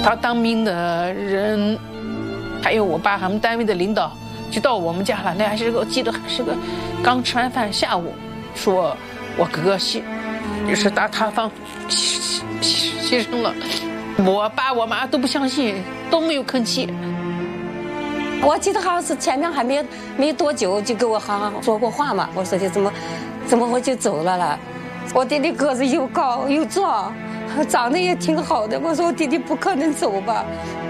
他当兵的人，还有我爸他们单位的领导，就到我们家了。那还是个，我记得还是个刚吃完饭下午，说我哥哥就是打塌方牺牲了。我爸我妈都不相信，都没有吭气。 我记得好像是前面还没多久就给我好像说过话嘛。我说的怎么我就走了。我弟弟个子又高又壮，长得也挺好的。我说我弟弟不可能走吧。